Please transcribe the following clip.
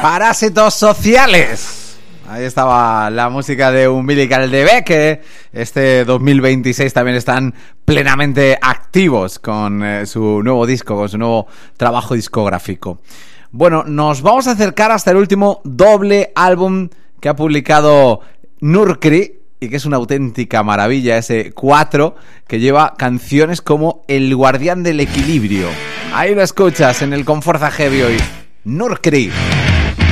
Parásitos sociales. Ahí estaba la música de Umbilical DB, que este 2026 también están plenamente activos con su nuevo disco, con su nuevo trabajo discográfico. Bueno, nos vamos a acercar hasta el último doble álbum que ha publicado Nurkri, y que es una auténtica maravilla, ese 4, que lleva canciones como El Guardián del Equilibrio. Ahí lo escuchas en el Conforza Heavy hoy, Nurkri.